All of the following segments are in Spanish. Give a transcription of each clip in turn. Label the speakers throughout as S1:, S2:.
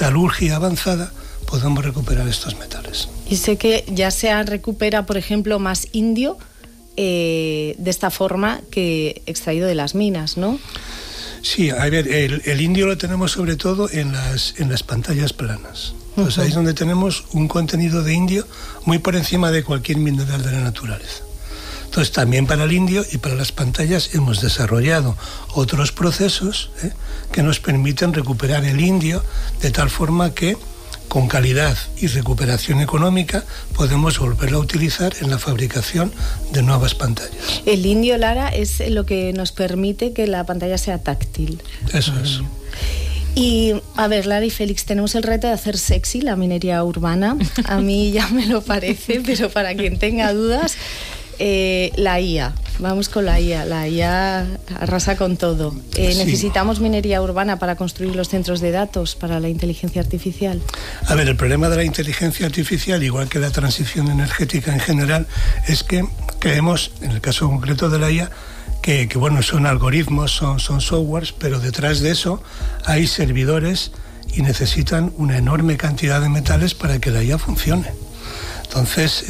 S1: metalurgia avanzada, podemos recuperar estos metales.
S2: Y sé que ya se recupera, por ejemplo, más indio de esta forma que extraído de las minas, ¿no?
S1: Sí, a ver, el indio lo tenemos sobre todo en las pantallas planas. Entonces ahí es donde tenemos un contenido de indio muy por encima de cualquier mineral de la naturaleza. Entonces también para el indio y para las pantallas hemos desarrollado otros procesos que nos permiten recuperar el indio de tal forma que con calidad y recuperación económica podemos volverlo a utilizar en la fabricación de nuevas pantallas.
S2: El indio, Lara, es lo que nos permite que la pantalla sea táctil.
S1: Eso es.
S2: Y, a ver, Lara y Félix, tenemos el reto de hacer sexy la minería urbana. A mí ya me lo parece, pero para quien tenga dudas, la IA. Vamos con la IA. La IA arrasa con todo.
S1: Sí.
S2: ¿Necesitamos minería urbana para construir los centros de datos para la inteligencia artificial?
S1: A ver, el problema de la inteligencia artificial, igual que la transición energética en general, es que creemos, en el caso concreto de la IA, que bueno, son algoritmos, son softwares, pero detrás de eso hay servidores y necesitan una enorme cantidad de metales para que la IA funcione. Entonces,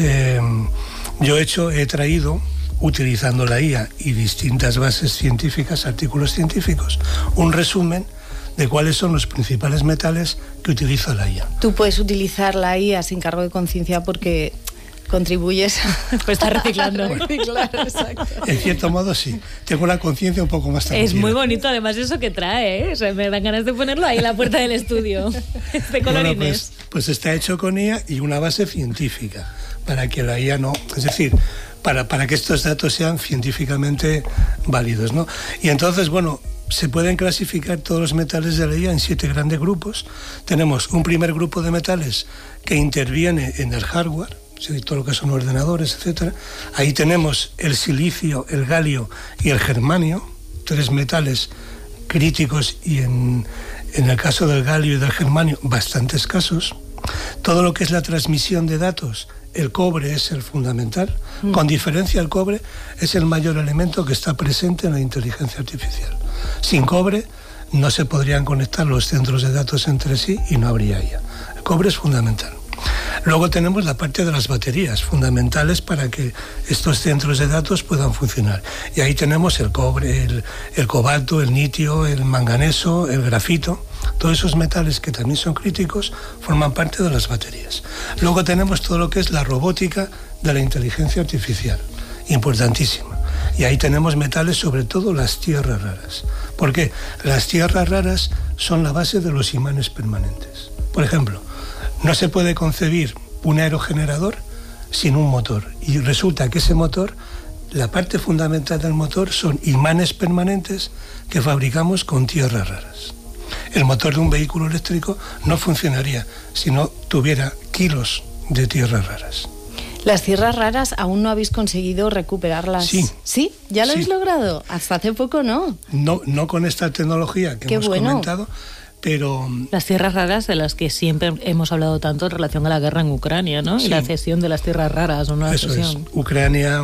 S1: yo he traído, utilizando la IA y distintas bases científicas, artículos científicos, un resumen de cuáles son los principales metales que utiliza la IA.
S2: Tú puedes utilizar la IA sin cargo de conciencia porque contribuyes
S3: pues está reciclando.
S2: Reciclar, exacto.
S1: En cierto modo sí, tengo la conciencia un poco más tranquila.
S3: Es muy bonito además eso que trae, ¿eh? O sea, me dan ganas de ponerlo ahí en la puerta del estudio, de colorines.
S1: Bueno, pues está hecho con IA y una base científica, para que la IA no, es decir, para que estos datos sean científicamente válidos, ¿no? Y entonces, bueno, se pueden clasificar todos los metales de la IA en 7 grandes grupos. Tenemos un primer grupo de metales que interviene en el hardware, todo lo que son ordenadores, etcétera. Ahí tenemos el silicio, el galio y el germanio, 3 metales críticos y en el caso del galio y del germanio bastante escasos. Todo lo que es la transmisión de datos, el cobre es el fundamental. Con diferencia, el cobre es el mayor elemento que está presente en la inteligencia artificial. Sin cobre no se podrían conectar los centros de datos entre sí y no habría IA. El cobre es fundamental. Luego tenemos la parte de las baterías, fundamentales para que estos centros de datos puedan funcionar. Y ahí tenemos el cobre, el cobalto, el litio, el manganeso, el grafito. Todos esos metales que también son críticos forman parte de las baterías. Luego tenemos todo lo que es la robótica de la inteligencia artificial, importantísima. Y ahí tenemos metales, sobre todo las tierras raras. ¿Por qué? Las tierras raras son la base de los imanes permanentes. Por ejemplo, no se puede concebir un aerogenerador sin un motor. Y resulta que ese motor, la parte fundamental del motor son imanes permanentes que fabricamos con tierras raras. El motor de un vehículo eléctrico no funcionaría si no tuviera kilos de tierras raras.
S2: Las tierras raras aún no habéis conseguido recuperarlas.
S1: Sí.
S2: ¿Sí? ¿Ya lo habéis logrado? Hasta hace poco no.
S1: No con esta tecnología que hemos comentado, pero...
S3: Las tierras raras de las que siempre hemos hablado tanto en relación a la guerra en Ucrania, ¿no? Sí. Y la cesión de las tierras raras, ¿o no?
S1: Eso es. Ucrania,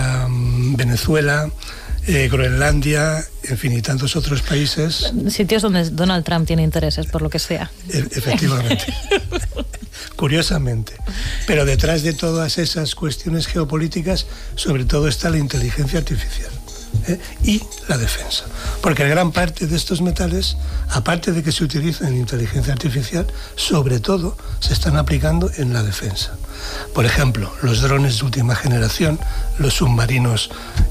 S1: Venezuela, Groenlandia, en fin, y tantos otros países.
S3: Sitios donde Donald Trump tiene intereses, por lo que sea.
S1: Efectivamente. Curiosamente. Pero detrás de todas esas cuestiones geopolíticas, sobre todo está la inteligencia artificial. Y la defensa. Porque gran parte de estos metales, aparte de que se utilizan en inteligencia artificial, sobre todo se están aplicando en la defensa. Por ejemplo, los drones de última generación, los submarinos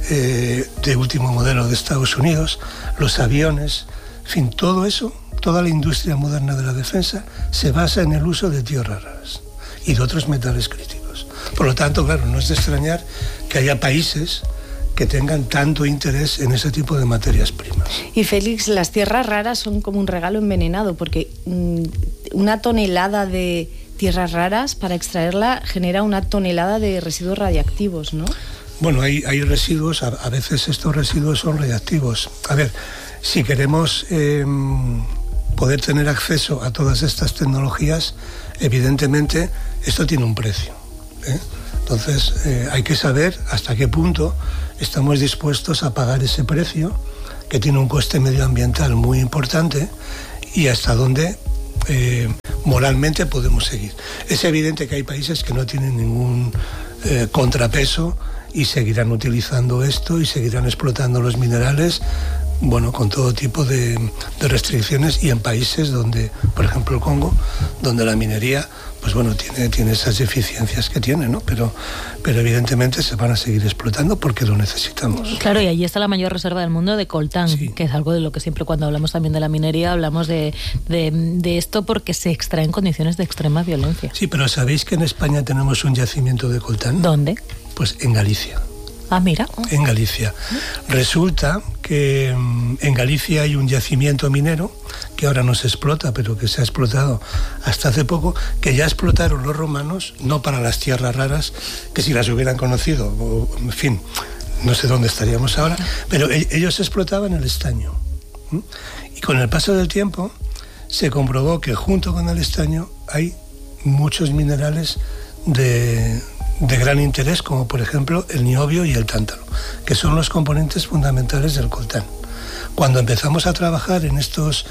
S1: de último modelo de Estados Unidos, los aviones, en fin, todo eso, toda la industria moderna de la defensa se basa en el uso de tierras raras y de otros metales críticos. Por lo tanto, claro, no es de extrañar que haya países que tengan tanto interés en ese tipo de materias primas.
S2: Y Félix, las tierras raras son como un regalo envenenado, porque una tonelada de tierras raras, para extraerla, genera una tonelada de residuos radiactivos, ¿no?
S1: Bueno, hay residuos, a veces estos residuos son radiactivos. A ver, si queremos poder tener acceso a todas estas tecnologías, evidentemente esto tiene un precio, ¿eh? Entonces hay que saber hasta qué punto estamos dispuestos a pagar ese precio, que tiene un coste medioambiental muy importante, y hasta dónde moralmente podemos seguir. Es evidente que hay países que no tienen ningún contrapeso y seguirán utilizando esto y seguirán explotando los minerales, bueno, con todo tipo de restricciones, y en países donde, por ejemplo el Congo, donde la minería, pues bueno, tiene esas deficiencias que tiene, ¿no? Pero evidentemente se van a seguir explotando porque lo necesitamos.
S3: Claro, y allí está la mayor reserva del mundo de coltán, sí, que es algo de lo que siempre cuando hablamos también de la minería hablamos de esto, porque se extrae en condiciones de extrema violencia.
S1: Sí, pero ¿sabéis que en España tenemos un yacimiento de coltán?
S3: ¿Dónde?
S1: Pues en Galicia.
S3: Ah, mira.
S1: En Galicia. Resulta que en Galicia hay un yacimiento minero que ahora no se explota, pero que se ha explotado hasta hace poco, que ya explotaron los romanos, no para las tierras raras, que si las hubieran conocido, o, en fin, no sé dónde estaríamos ahora, pero ellos explotaban el estaño. Y con el paso del tiempo se comprobó que junto con el estaño hay muchos minerales de gran interés, como por ejemplo el niobio y el tántalo, que son los componentes fundamentales del coltán. Cuando empezamos a trabajar en estos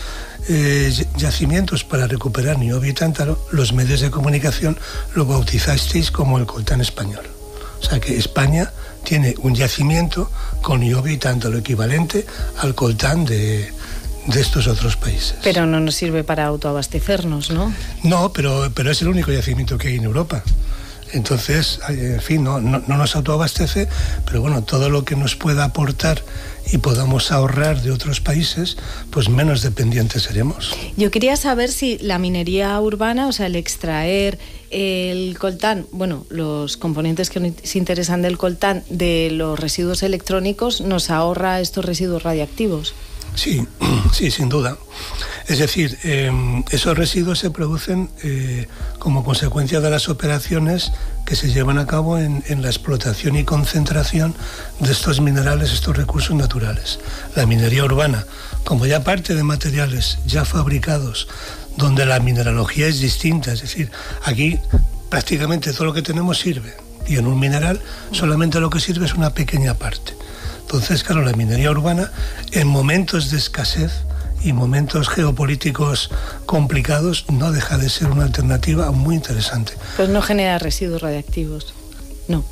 S1: yacimientos para recuperar niobio y tántalo, los medios de comunicación lo bautizasteis como el coltán español. O sea que España tiene un yacimiento con niobio y tántalo equivalente al coltán de estos otros países.
S2: Pero no nos sirve para autoabastecernos, ¿no?
S1: No, pero es el único yacimiento que hay en Europa. Entonces, en fin, no nos autoabastece, pero bueno, todo lo que nos pueda aportar y podamos ahorrar de otros países, pues menos dependientes seremos.
S2: Yo quería saber si la minería urbana, o sea, el extraer el coltán, bueno, los componentes que nos interesan del coltán, de los residuos electrónicos, ¿nos ahorra estos residuos radiactivos?
S1: Sí, sí, sin duda. Es decir, esos residuos se producen como consecuencia de las operaciones que se llevan a cabo en la explotación y concentración de estos minerales, estos recursos naturales. La minería urbana, como ya parte de materiales ya fabricados, donde la mineralogía es distinta, es decir, aquí prácticamente todo lo que tenemos sirve, y en un mineral solamente lo que sirve es una pequeña parte. Entonces, claro, la minería urbana, en momentos de escasez y momentos geopolíticos complicados, no deja de ser una alternativa muy interesante.
S2: Pues no genera residuos radiactivos, no.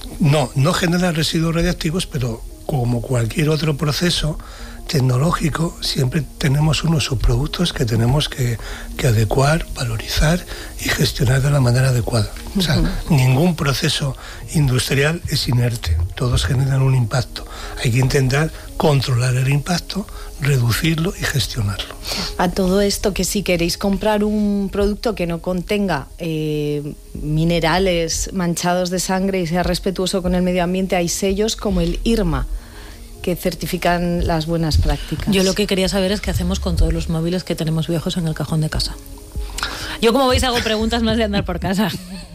S1: No genera residuos radiactivos, pero como cualquier otro proceso tecnológico, siempre tenemos unos subproductos que tenemos que adecuar, valorizar y gestionar de la manera adecuada. O sea, ningún proceso industrial es inerte, todos generan un impacto. Hay que intentar controlar el impacto, reducirlo y gestionarlo.
S2: A todo esto, que si queréis comprar un producto que no contenga minerales manchados de sangre y sea respetuoso con el medio ambiente, hay sellos como el IRMA, que certifican las buenas prácticas.
S3: Yo lo que quería saber es qué hacemos con todos los móviles que tenemos viejos en el cajón de casa. Yo, como veis, hago preguntas más de andar por casa.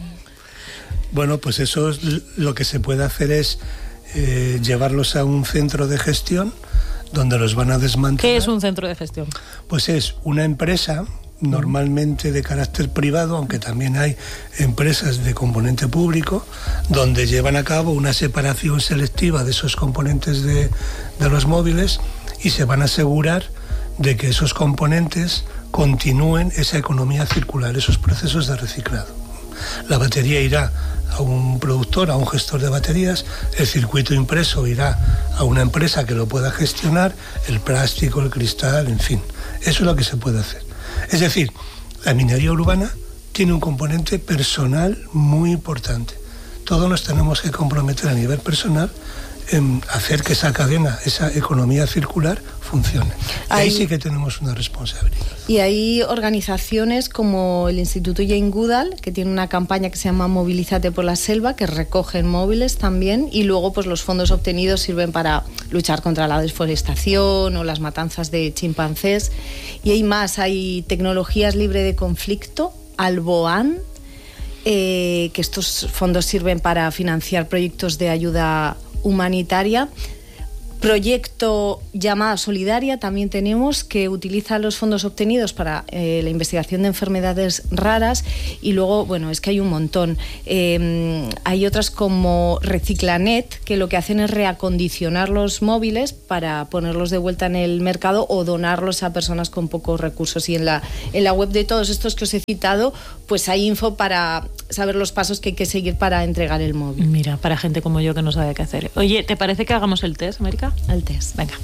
S1: Bueno, pues eso es lo que se puede hacer, es llevarlos a un centro de gestión donde los van a desmantelar.
S3: ¿Qué es un centro de gestión?
S1: Pues es una empresa normalmente de carácter privado, aunque también hay empresas de componente público, donde llevan a cabo una separación selectiva de esos componentes de los móviles y se van a asegurar de que esos componentes continúen esa economía circular, esos procesos de reciclado. La batería irá a un productor, a un gestor de baterías, el circuito impreso irá a una empresa que lo pueda gestionar, el plástico, el cristal, en fin. Eso es lo que se puede hacer. Es decir, la minería urbana tiene un componente personal muy importante. Todos nos tenemos que comprometer a nivel personal en hacer que esa cadena, esa economía circular funcione. Ahí sí que tenemos una responsabilidad.
S2: Y hay organizaciones como el Instituto Jane Goodall, que tiene una campaña que se llama Movilízate por la Selva, que recogen móviles también, y luego pues los fondos obtenidos sirven para luchar contra la deforestación o las matanzas de chimpancés. Y hay más, hay tecnologías libre de conflicto, Alboan, que estos fondos sirven para financiar proyectos de ayuda humanitaria. proyecto Llamada Solidaria también tenemos, que utiliza los fondos obtenidos para la investigación de enfermedades raras, y luego, bueno, es que hay un montón. Hay otras como Reciclanet, que lo que hacen es reacondicionar los móviles para ponerlos de vuelta en el mercado o donarlos a personas con pocos recursos. Y en la web de todos estos que os he citado, pues hay info para saber los pasos que hay que seguir para entregar el móvil.
S3: Mira, para gente como yo que no sabe qué hacer. Oye, ¿te parece que hagamos el test, América?
S2: El test.
S3: Venga.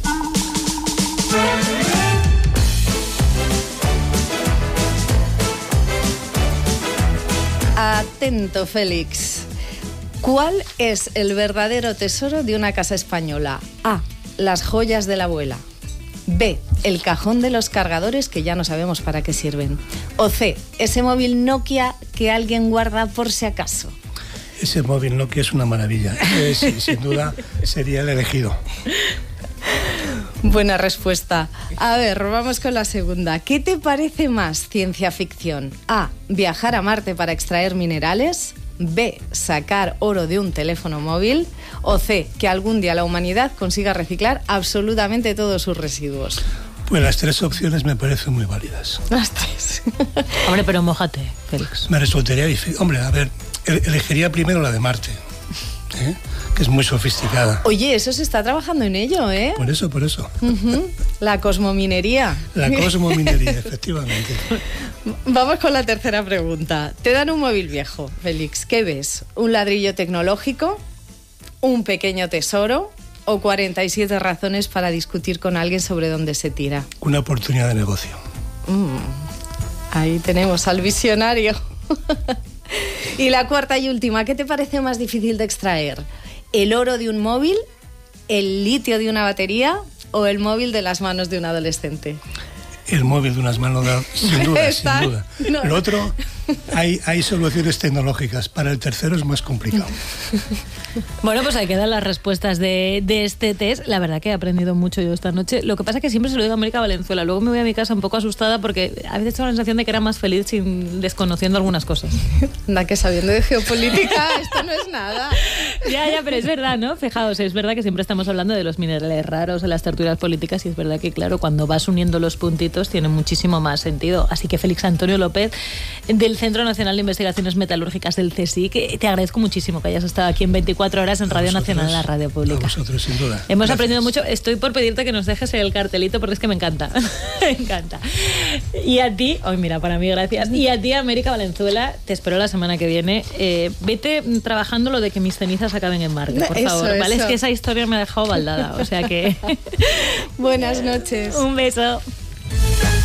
S2: Atento, Félix. ¿Cuál es el verdadero tesoro de una casa española? A. Las joyas de la abuela. B. El cajón de los cargadores, que ya no sabemos para qué sirven. O C. Ese móvil Nokia que alguien guarda por si acaso.
S1: Ese móvil Nokia es una maravilla. Sí, sin duda sería el elegido.
S2: Buena respuesta. A ver, vamos con la segunda. ¿Qué te parece más ciencia ficción? A. Viajar a Marte para extraer minerales. B. Sacar oro de un teléfono móvil. O C. Que algún día la humanidad consiga reciclar absolutamente todos sus residuos.
S1: Pues las tres opciones me parecen muy válidas.
S2: Las tres.
S3: Hombre, pero mójate, Félix.
S1: Me resultaría difícil. Hombre, a ver, elegiría primero la de Marte, que es muy sofisticada.
S2: Oye, eso se está trabajando en ello, ¿eh?
S1: Por eso.
S2: La cosmominería.
S1: La cosmominería, efectivamente.
S2: Vamos con la tercera pregunta. Te dan un móvil viejo, Félix. ¿Qué ves? ¿Un ladrillo tecnológico? ¿Un pequeño tesoro? ¿O 47 razones para discutir con alguien sobre dónde se tira?
S1: Una oportunidad de negocio.
S2: Ahí tenemos al visionario. Y la cuarta y última, ¿qué te parece más difícil de extraer? ¿El oro de un móvil? ¿El litio de una batería? ¿O el móvil de las manos de un adolescente?
S1: El móvil de unas manos, sin duda. No. Lo otro, hay soluciones tecnológicas. Para el tercero es más complicado.
S3: Bueno, pues ahí quedan las respuestas de este test. La verdad que he aprendido mucho yo esta noche. Lo que pasa es que siempre se lo digo a América Valenzuela. Luego me voy a mi casa un poco asustada porque a veces tengo la sensación de que era más feliz desconociendo algunas cosas.
S2: Anda, que sabiendo de geopolítica esto no es nada.
S3: Ya, pero es verdad, ¿no? Fijaos, es verdad que siempre estamos hablando de los minerales raros, de las tertulias políticas, y es verdad que, claro, cuando vas uniendo los puntitos tiene muchísimo más sentido. Así que Félix Antonio López, del Centro Nacional de Investigaciones Metalúrgicas del CSIC, te agradezco muchísimo que hayas estado aquí en 24 horas en Radio Nacional, la radio pública.
S1: A vosotros, sin duda.
S3: Hemos aprendido mucho. Estoy por pedirte que nos dejes el cartelito porque es que me encanta. Me encanta. Y a ti, mira, para mí gracias. Y a ti, América Valenzuela, te espero la semana que viene. Vete trabajando lo de que mis cenizas acaben en Marte, por favor. ¿Vale? Es que esa historia me ha dejado baldada. O sea que...
S2: Buenas noches.
S3: Un beso.